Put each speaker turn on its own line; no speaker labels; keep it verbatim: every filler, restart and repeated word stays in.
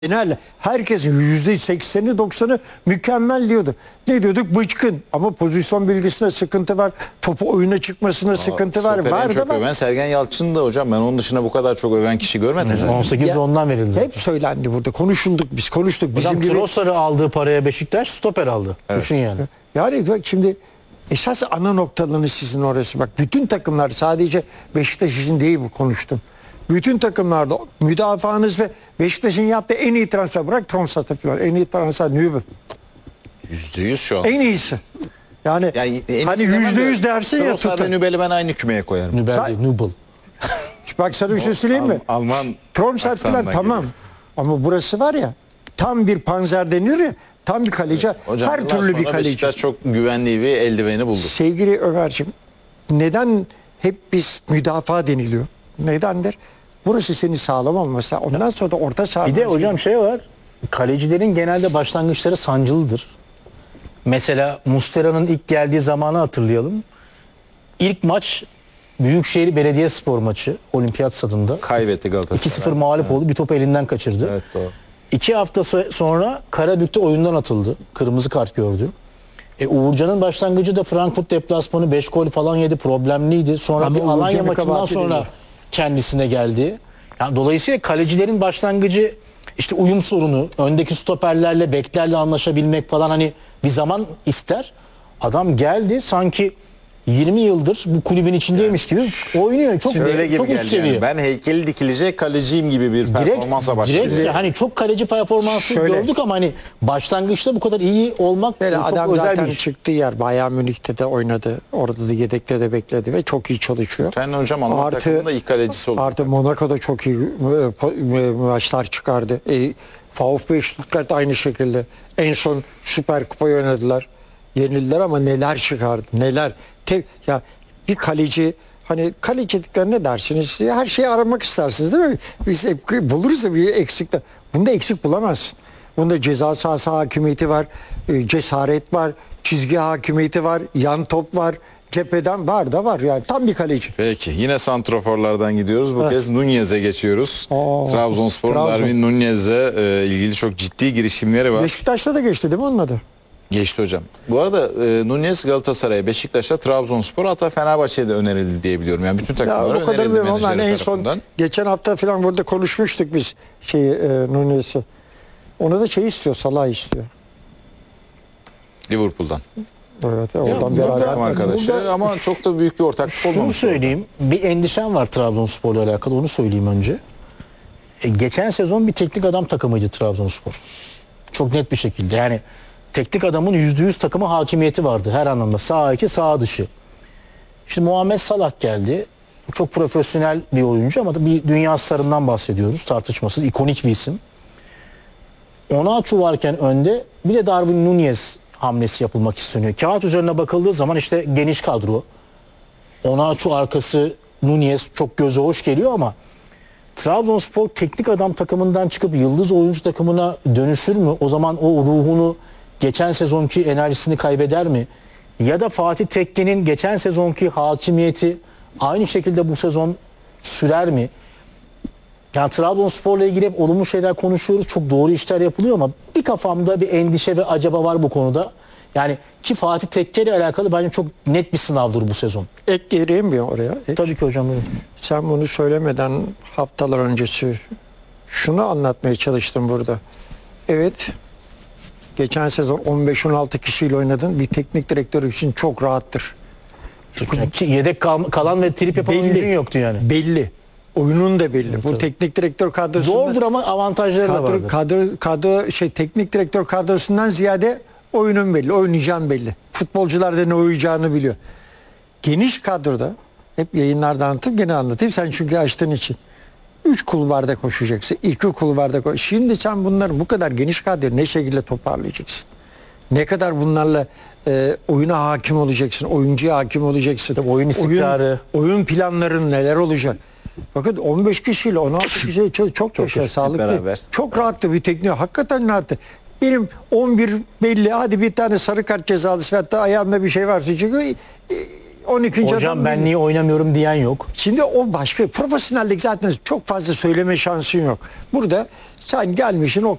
Genel herkesin yüzde sekseni doksanı mükemmel diyordu. Ne diyorduk? Bıçkın. Ama pozisyon bilgisinde sıkıntı var. Topu oyuna çıkmasına sıkıntı var.
Stoper'in
Var
çok
da
öven Sergen Yalçın da hocam. Ben onun dışında bu kadar çok öven kişi görmedim. zaten.
on sekiz
Ya,
ondan verildi.
hep söylendi burada. Konuşulduk biz. Konuştuk. Bizim
Hocam
gibi.
Trossard'ı aldığı paraya Beşiktaş stoper aldı. Düşün yani.
Yani bak şimdi esas ana noktalarını sizin orası. Bak bütün takımlar, sadece Beşiktaş için değil bu konuştum. Bütün takımlarda müdafaanız ve Beşiktaş'ın yaptığı en iyi transfer, bırak Trossard'ı falan, en iyi transfer Nübel.
yüzde yüz şu an.
En iyisi. Yani,
Yani en
hani
iyisi
yüzde
demem de
yüz dersin ya
Trossard'la
tutun.
Nübel'i ben aynı kümeye koyarım.
Nübel değil, Nübel.
Bak sana bir şey söyleyeyim mi?
Al- Alman
Trossard falan
aksanına
tamam. Ama burası var ya, tam bir panzer denir ya, tam bir kaleci.
Hocam,
her
yıllar
türlü bir
sonra
kaleci.
Beşiktaş çok güvenli bir eldiveni buldu.
Sevgili Ömerciğim, neden hep biz müdafaa deniliyor? Nedendir? Burası seni sağlam olması. Ondan sonra da orta saha.
Bir de hocam şey var. Kalecilerin genelde başlangıçları sancılıdır. Mesela Muslera'nın ilk geldiği zamanı hatırlayalım. İlk maç Büyükşehir Belediyespor maçı Olimpiyat Stadında.
Kaybetti Galatasaray.
iki sıfır mağlup oldu. Bir topu elinden kaçırdı.
Evet, doğru.
İki hafta so- sonra Karabük'te oyundan atıldı. Kırmızı kart gördü. E, Uğurcan'ın başlangıcı da Frankfurt deplasmanı beş gol falan yedi. Problemliydi. Sonra
Ama
bir Alanya
Uğurcan'ın
maçından
kabahati
sonra
değil.
kendisine geldi. Yani dolayısıyla kalecilerin başlangıcı işte uyum sorunu, öndeki stoperlerle, beklerle anlaşabilmek falan hani bir zaman ister. Adam geldi sanki yirmi yıldır bu kulübün içindeymiş gibi oynuyor. Çok
Şöyle gibi
çok üst
geldi
seviye.
yani. Ben heykeli dikilecek kaleciyim gibi bir
Direkt,
performansa başlıyor.
direkt hani çok kaleci performansı
Şöyle.
gördük ama hani başlangıçta bu kadar iyi olmak
Böyle
çok
adam
özel
zaten
bir iş.
çıktığı yer Bayern Münih'te de oynadı. Orada da yedekte de bekledi ve çok iyi çalışıyor.
Sen hocam Alman
Artı-
takımında ilk kalecisi oldu.
Artı Monaco'da çok iyi e, po- e, maçlar çıkardı. E, VfB Stuttgart aynı şekilde. En son Süper Kupayı oynadılar. Yenildiler ama neler çıkardı. Neler. Tek, ya bir kaleci, hani kalecilikler ne dersiniz? Her şeyi aramak istersiniz değil mi? Biz hep buluruz da bir eksikler. Bunda eksik bulamazsın. Bunda ceza sahası hakimiyeti var, e, cesaret var, çizgi hakimiyeti var, yan top var, cepheden var da var yani tam bir kaleci.
Peki yine santroforlardan gidiyoruz. Bu kez Nunez'e geçiyoruz.
Aa,
Trabzonspor'un
Trabzon.
Darwin Nunez'le e, ilgili çok ciddi girişimleri var.
Beşiktaş'ta da geçti değil mi onun adı?
Geçti hocam. Bu arada e, Nunez Galatasaray'a, Beşiktaş'a, Trabzonspor, hatta Fenerbahçe'ye de önerildi diye biliyorum. Yani bütün
Ya
takımlara
o kadar
önerildi
bilmiyorum ama
menajeri
en son
tarafından.
geçen hafta falan burada konuşmuştuk biz şeyi e, Nunez'i. Ona da şey istiyor, Salah istiyor.
Liverpool'dan.
Evet, oradan
burada-
beraber.
Takım arkadaşı
burada
ama çok da büyük bir ortaklık
Şunu
olmamış.
söyleyeyim. Bir endişem var Trabzonspor'la alakalı. Onu söyleyeyim önce. E, geçen sezon bir teknik adam takımıydı Trabzonspor. Çok net bir şekilde. Yani teknik adamın yüzde yüz takıma hakimiyeti vardı her anlamda. Sağ içi, sağ dışı. Şimdi Muhammed Salah geldi. Çok profesyonel bir oyuncu ama da bir dünya starından bahsediyoruz. Tartışmasız. ikonik bir isim. Onaçu varken önde bir de Darwin Nunez hamlesi yapılmak isteniyor. Kağıt üzerine bakıldığı zaman işte geniş kadro. Onaçu arkası Nunez çok göze hoş geliyor ama Trabzonspor teknik adam takımından çıkıp yıldız oyuncu takımına dönüşür mü? O zaman o ruhunu, geçen sezonki enerjisini kaybeder mi? Ya da Fatih Tekke'nin geçen sezonki hakimiyeti aynı şekilde bu sezon sürer mi? Yani Trabzonspor'la ilgili hep olumlu şeyler konuşuyoruz. Çok doğru işler yapılıyor ama bir kafamda bir endişe ve acaba var bu konuda. Yani ki Fatih Tekke ile alakalı bence çok net bir sınavdır bu sezon.
Ek gireyim mi oraya? Ek.
Tabii ki hocam. buyurun.
Sen bunu söylemeden haftalar öncesi şunu anlatmaya çalıştım burada. Evet, geçen sezon on beş on altı kişiyle oynadın. Bir teknik direktör için çok rahattır.
Ki yedek kal- kalan ve trip yapan
Belli.
oyuncun yoktu yani.
Belli. Oyunun da belli. Bu teknik direktör kadrosunda
Zordur ama avantajları da
kadro,
vardır.
kadro, kadro şey teknik direktör kadrosundan ziyade oyunun belli. Oynayacağın belli. Futbolcular da ne oynayacağını biliyor. Geniş kadroda hep yayınlarda anlatıp gene anlatayım. Sen çünkü açtığın için. Üç kulvarda koşacaksın. iki kulvarda koş. Şimdi sen bunları bu kadar geniş kadroyu ne şekilde toparlayacaksın? Ne kadar bunlarla e, oyuna hakim olacaksın? Oyuncuya hakim olacaksın?
oyun istikrarı.
Oyun, oyun planların neler olacak? Bakın on beş kişiyle on altı kişiyle çok çok, çok yaşa, sağlıklı.
beraber.
Çok rahattı bir tekniği. Hakikaten rahattı. Benim on bir belli. Hadi bir tane sarı kart cezalısı veyahut da ayağımda bir şey varsa çünkü on ikinci
Hocam
adam
ben
değil.
niye oynamıyorum diyen yok.
Şimdi o başka. Profesyonellik zaten çok fazla söyleme şansın yok. Burada Sen gelmişsin o